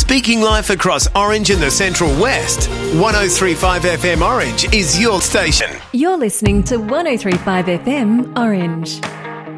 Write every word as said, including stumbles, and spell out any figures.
Speaking life across Orange and the Central West, one oh three point five F M Orange is your station. You're listening to one oh three point five F M Orange.